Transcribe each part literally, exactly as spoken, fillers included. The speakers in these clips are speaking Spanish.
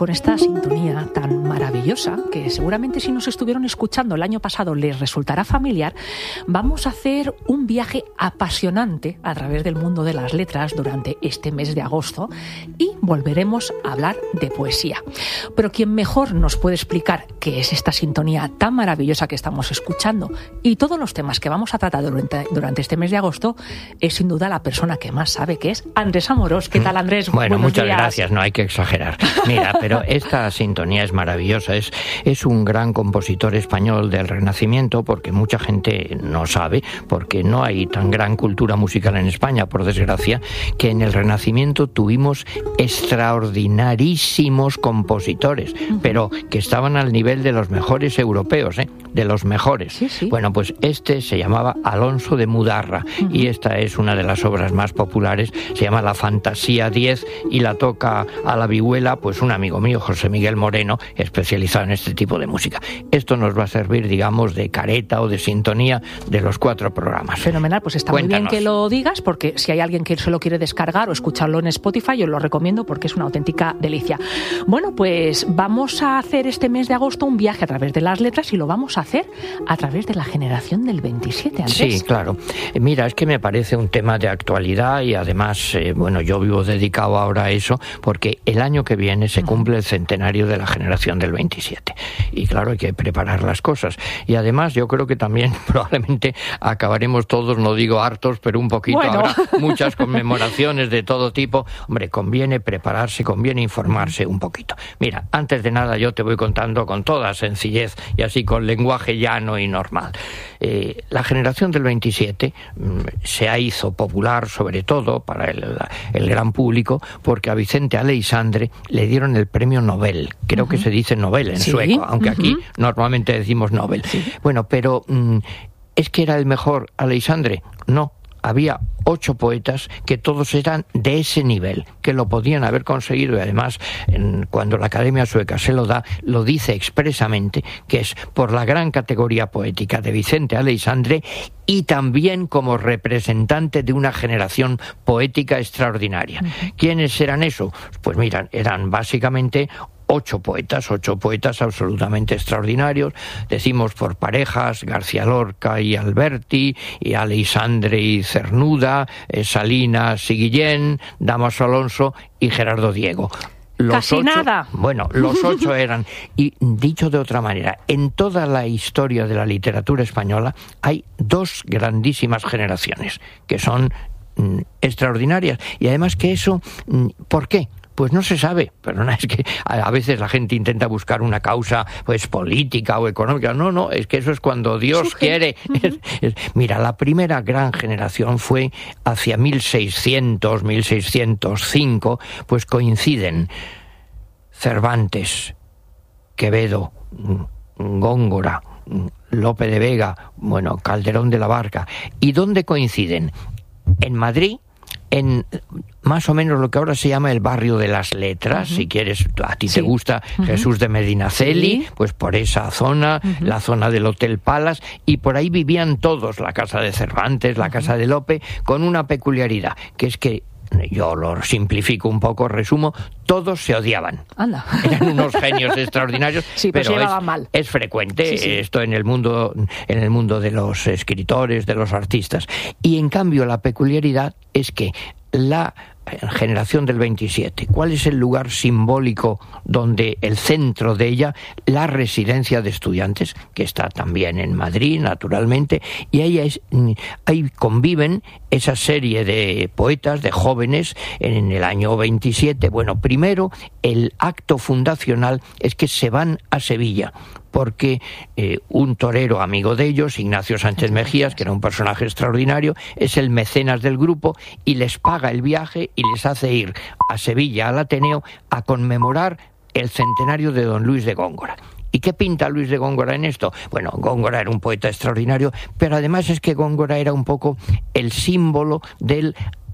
con esta sintonía tan maravillosa, que seguramente si nos estuvieron escuchando el año pasado les resultará familiar, vamos a hacer un viaje apasionante a través del mundo de las letras durante este mes de agosto y volveremos a hablar de poesía. Pero quien mejor nos puede explicar qué es esta sintonía tan maravillosa que estamos escuchando y todos los temas que vamos a tratar durante, durante este mes de agosto es sin duda la persona que más sabe, que es Andrés Amorós. ¿Qué tal, Andrés? Bueno, Buenos muchas días. Gracias, no hay que exagerar. Mira, pero esta sintonía es maravillosa, es, es un gran compositor español del Renacimiento, porque mucha gente no sabe, porque no hay tan gran cultura musical en España, por desgracia, que en el Renacimiento tuvimos extraordinarísimos compositores, uh-huh. pero que estaban al nivel de los mejores europeos, ¿eh? de los mejores. Sí, sí. Bueno, pues este se llamaba Alonso de Mudarra, uh-huh. y esta es una de las obras más populares, se llama La Fantasía diez, y la toca a la vihuela pues un amigo mío, José Miguel Moreno, especializado en este tipo de música. Esto nos va a servir, digamos, de careta o de sintonía de los cuatro programas. Fenomenal, pues está Cuéntanos. Muy bien que lo digas, porque si hay alguien que se lo quiere descargar o escucharlo en Spotify, yo lo recomiendo porque es una auténtica delicia. Bueno, pues vamos a hacer este mes de agosto un viaje a través de las letras y lo vamos a hacer a través de la generación del veintisiete, Andrés. Sí, claro. Mira, es que me parece un tema de actualidad y además, eh, bueno, yo vivo dedicado ahora a eso porque el año que viene se cumple el centenario de la generación del veintisiete. Y claro, hay que preparar las cosas. Y además yo creo que también probablemente acabaremos todos, no digo hartos, pero un poquito. Bueno. Habrá muchas conmemoraciones de todo tipo. Hombre, conviene prepararse, conviene informarse un poquito. Mira, antes de nada yo te voy contando con toda sencillez y así con lenguaje llano y normal. Eh, la generación del veintisiete mmm, se hizo popular sobre todo para el, el gran público porque a Vicente Aleixandre le dieron el premio Nobel. Creo uh-huh. que se dice Nobel en sí. sueco, aunque uh-huh. aquí normalmente decimos Nobel. Sí. Bueno, pero mmm, ¿es que era el mejor Aleixandre? No. Había ocho poetas que todos eran de ese nivel, que lo podían haber conseguido, y además en, cuando la Academia Sueca se lo da, lo dice expresamente, que es por la gran categoría poética de Vicente Aleixandre y también como representante de una generación poética extraordinaria. Uh-huh. ¿Quiénes eran eso? Pues miran, eran básicamente ocho poetas, ocho poetas absolutamente extraordinarios. Decimos por parejas, García Lorca y Alberti, y Aleixandre y Cernuda, eh, Salinas y Guillén, Dámaso Alonso y Gerardo Diego. Los Casi ocho, nada. Bueno, los ocho eran, y dicho de otra manera, en toda la historia de la literatura española hay dos grandísimas generaciones, que son mm, extraordinarias, y además que eso, mm, ¿por qué? Pues no se sabe, pero no, es que a veces la gente intenta buscar una causa pues política o económica. No, no, es que eso es cuando Dios Suge. quiere. Uh-huh. Es, es, mira, la primera gran generación fue hacia mil seiscientos, mil seiscientos cinco, pues coinciden Cervantes, Quevedo, Góngora, Lope de Vega, bueno, Calderón de la Barca. ¿Y dónde coinciden? En Madrid, en más o menos lo que ahora se llama el barrio de las letras. Uh-huh. Si quieres, a ti sí. te gusta uh-huh. Jesús de Medinaceli, sí. pues por esa zona, uh-huh. la zona del Hotel Palace, y por ahí vivían todos, la casa de Cervantes, la uh-huh. casa de Lope, con una peculiaridad, que es que, yo lo simplifico un poco, resumo, todos se odiaban. Anda. Eran unos genios extraordinarios, sí, pero, pero se es, mal. es frecuente sí, sí. esto en el mundo, en el mundo de los escritores, de los artistas. Y en cambio la peculiaridad es que la generación del veintisiete, ¿cuál es el lugar simbólico donde el centro de ella? La residencia de estudiantes, que está también en Madrid, naturalmente, y ahí, es, ahí conviven esa serie de poetas, de jóvenes, en el año veintisiete. Bueno, primero, el acto fundacional es que se van a Sevilla, porque eh, un torero amigo de ellos, Ignacio Sánchez Mejías, que era un personaje extraordinario, es el mecenas del grupo y les paga el viaje y les hace ir a Sevilla, al Ateneo, a conmemorar el centenario de don Luis de Góngora. ¿Y qué pinta Luis de Góngora en esto? Bueno, Góngora era un poeta extraordinario, pero además es que Góngora era un poco el símbolo del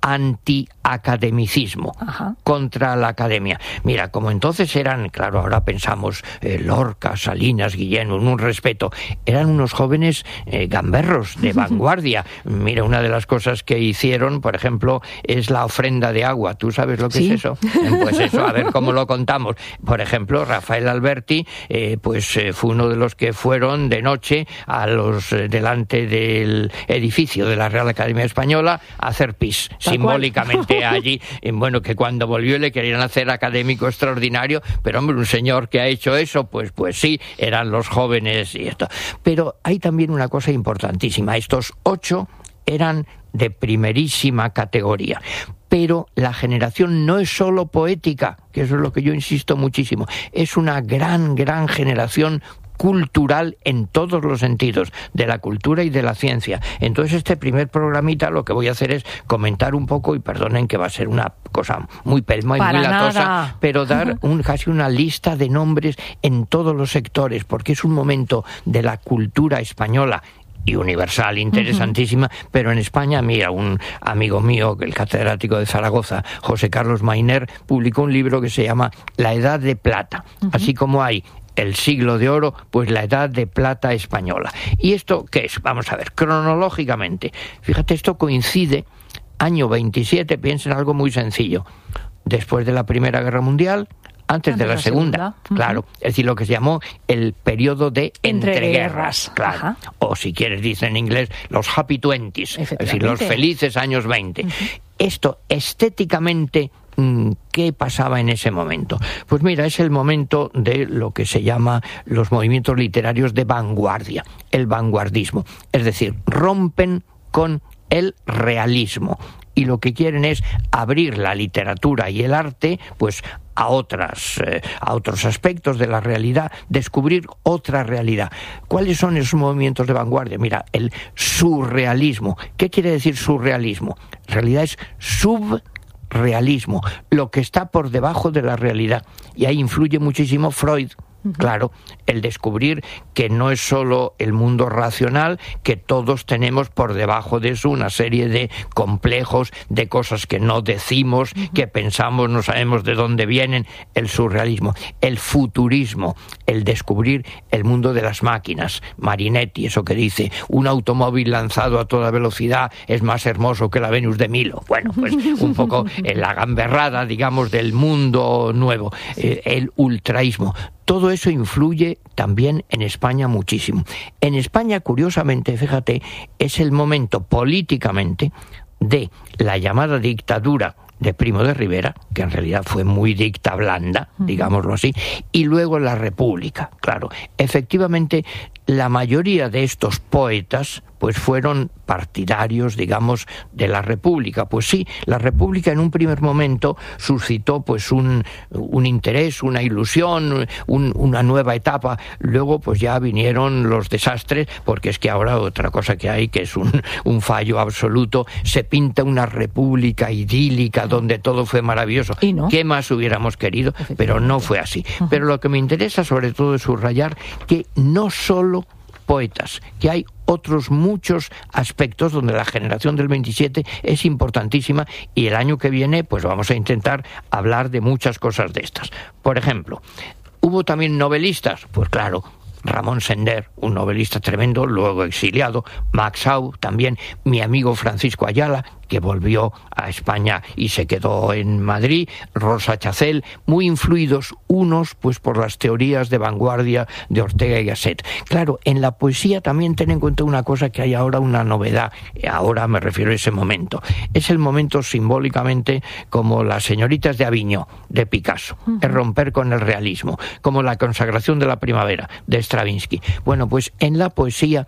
antiacademicismo, Ajá. contra la academia. Mira, como entonces eran, claro, ahora pensamos eh, Lorca, Salinas, Guillén, un respeto, eran unos jóvenes eh, gamberros de vanguardia. Mira, una de las cosas que hicieron, por ejemplo, es la ofrenda de agua. ¿Tú sabes lo que ¿Sí? es eso? Pues eso, a ver cómo lo contamos. Por ejemplo, Rafael Alberti, eh, pues eh, fue uno de los que fueron de noche a los eh, delante del edificio de la Real Academia Española a hacer pis. Simbólicamente allí, bueno, que cuando volvió le querían hacer académico extraordinario, pero hombre, un señor que ha hecho eso, pues pues sí, eran los jóvenes y esto. Pero hay también una cosa importantísima, estos ocho eran de primerísima categoría. Pero la generación no es solo poética, que eso es lo que yo insisto muchísimo, es una gran, gran generación cultural en todos los sentidos, de la cultura y de la ciencia. Entonces este primer programita lo que voy a hacer es comentar un poco, y perdonen que va a ser una cosa muy pelma y muy latosa, pero dar un, casi una lista de nombres en todos los sectores, porque es un momento de la cultura española y universal, interesantísima, uh-huh. pero en España, mira, un amigo mío, el catedrático de Zaragoza, José Carlos Mainer, publicó un libro que se llama La Edad de Plata, uh-huh. así como hay el siglo de oro, pues la edad de plata española. ¿Y esto qué es? Vamos a ver, cronológicamente. Fíjate, esto coincide, año veintisiete, piensa en algo muy sencillo. Después de la Primera Guerra Mundial, antes, antes de la, la Segunda, segunda. Uh-huh. claro. Es decir, lo que se llamó el periodo de entreguerras, claro. Ajá. O si quieres, dice en inglés, los happy twenties, es decir, los felices años veinte. Uh-huh. Esto, estéticamente, ¿qué pasaba en ese momento? Pues mira, es el momento de lo que se llama los movimientos literarios de vanguardia, el vanguardismo. Es decir, rompen con el realismo y lo que quieren es abrir la literatura y el arte, pues a otras eh, a otros aspectos de la realidad, descubrir otra realidad. ¿Cuáles son esos movimientos de vanguardia? Mira, el surrealismo. ¿Qué quiere decir surrealismo? En realidad es sub realismo, lo que está por debajo de la realidad. Y ahí influye muchísimo Freud. Claro, el descubrir que no es solo el mundo racional, que todos tenemos por debajo de eso una serie de complejos, de cosas que no decimos, uh-huh. que pensamos, no sabemos de dónde vienen. El surrealismo, el futurismo, el descubrir el mundo de las máquinas. Marinetti, eso que dice, un automóvil lanzado a toda velocidad es más hermoso que la Venus de Milo. Bueno, pues un poco en la gamberrada, digamos, del mundo nuevo. Eh, el ultraísmo. Todo eso influye también en España muchísimo. En España, curiosamente, fíjate, es el momento políticamente de la llamada dictadura de Primo de Rivera, que en realidad fue muy dicta blanda, digámoslo así, y luego la República. Claro, efectivamente, la mayoría de estos poetas pues fueron partidarios, digamos, de la República. Pues sí, la República en un primer momento suscitó pues un, un interés, una ilusión, un, una nueva etapa. Luego pues ya vinieron los desastres, porque es que ahora otra cosa que hay, que es un, un fallo absoluto, se pinta una república idílica donde todo fue maravilloso. ¿Y no? ¿Qué más hubiéramos querido? Pero no fue así. Uh-huh. Pero lo que me interesa sobre todo es subrayar que no solo poetas, que hay otros muchos aspectos donde la generación del veintisiete es importantísima, y el año que viene pues vamos a intentar hablar de muchas cosas de estas. Por ejemplo, ¿hubo también novelistas? Pues claro, Ramón Sender, un novelista tremendo, luego exiliado, Max Au también, mi amigo Francisco Ayala, que volvió a España y se quedó en Madrid, Rosa Chacel, muy influidos unos pues por las teorías de vanguardia de Ortega y Gasset. Claro, en la poesía también ten en cuenta una cosa, que hay ahora una novedad, ahora me refiero a ese momento. Es el momento simbólicamente como las señoritas de Aviñó, de Picasso, uh-huh. es romper con el realismo, como la consagración de la primavera, de Stravinsky. Bueno, pues en la poesía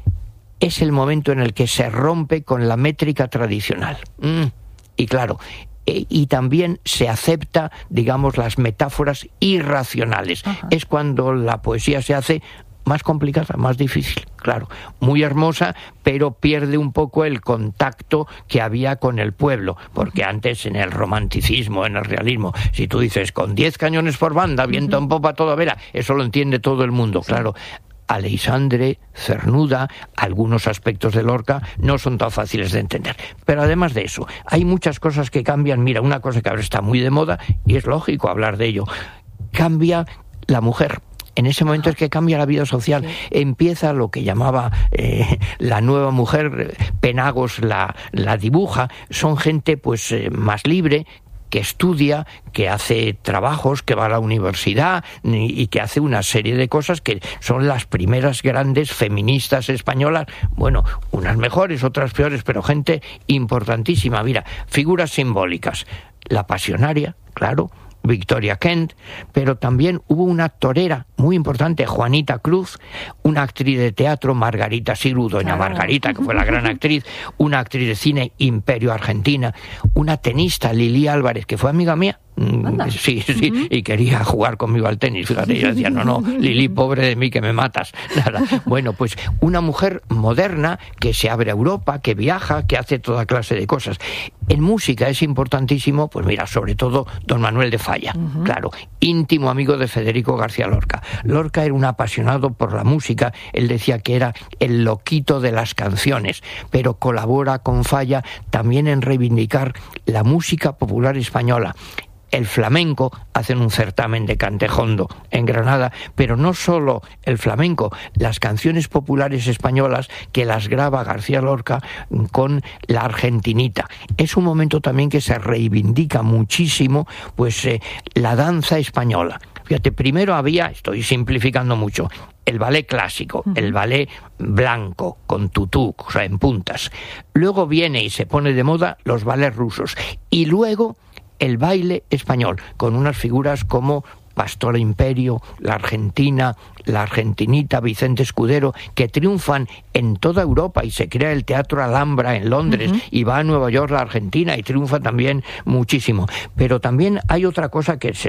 es el momento en el que se rompe con la métrica tradicional. Mm. Y claro, e, y también se acepta, digamos, las metáforas irracionales. Ajá. Es cuando la poesía se hace más complicada, más difícil, claro, muy hermosa, pero pierde un poco el contacto que había con el pueblo, porque antes en el romanticismo, en el realismo, si tú dices con diez cañones por banda, viento en popa toda vela, eso lo entiende todo el mundo, claro. Aleixandre, Cernuda, algunos aspectos de Lorca no son tan fáciles de entender. Pero además de eso, hay muchas cosas que cambian. Mira, una cosa que ahora está muy de moda, y es lógico hablar de ello, cambia la mujer. En ese momento es que cambia la vida social, sí. Empieza lo que llamaba eh, la nueva mujer, Penagos la, la dibuja, son gente pues eh, más libre, que estudia, que hace trabajos, que va a la universidad y que hace una serie de cosas que son las primeras grandes feministas españolas, bueno, unas mejores, otras peores, pero gente importantísima. Mira, figuras simbólicas, la Pasionaria, claro, Victoria Kent, pero también hubo una torera muy importante, Juanita Cruz, una actriz de teatro, Margarita Siru, doña claro. Margarita, que fue la gran actriz, una actriz de cine, Imperio Argentina, una tenista, Lili Álvarez, que fue amiga mía. Anda. Sí, sí, uh-huh. Y quería jugar conmigo al tenis, fíjate, yo decía, no, no, Lili, pobre de mí, que me matas. Nada. Bueno, pues una mujer moderna que se abre a Europa, que viaja, que hace toda clase de cosas. En música es importantísimo, pues mira, sobre todo don Manuel de Falla, uh-huh. Claro, íntimo amigo de Federico García Lorca. Lorca era un apasionado por la música, él decía que era el loquito de las canciones, pero colabora con Falla también en reivindicar la música popular española. El flamenco, hacen un certamen de cantejondo en Granada, pero no solo el flamenco, las canciones populares españolas que las graba García Lorca con la argentinita. Es un momento también que se reivindica muchísimo pues eh, la danza española. Fíjate, primero había, estoy simplificando mucho, el ballet clásico, uh-huh. el ballet blanco, con tutú, o sea, en puntas. Luego viene y se pone de moda los ballets rusos. Y luego el baile español, con unas figuras como Pastora Imperio, la Argentina, la Argentinita, Vicente Escudero, que triunfan en toda Europa y se crea el Teatro Alhambra en Londres, uh-huh. y va a Nueva York la Argentina y triunfa también muchísimo. Pero también hay otra cosa que se